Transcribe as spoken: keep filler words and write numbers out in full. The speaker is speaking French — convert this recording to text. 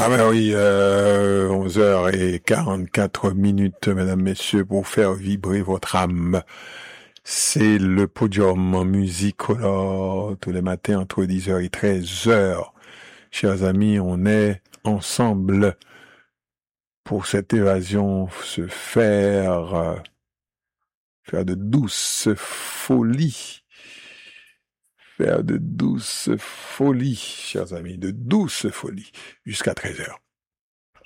Ah ben oui, euh, onze heures quarante-quatre minutes, mesdames, messieurs, pour faire vibrer votre âme. C'est le podium en musique color tous les matins entre dix heures et treize heures. Chers amis, on est ensemble pour cette évasion, se faire, euh, faire de douces folies. Faire de douces folies, chers amis, de douces folies, jusqu'à treize heures.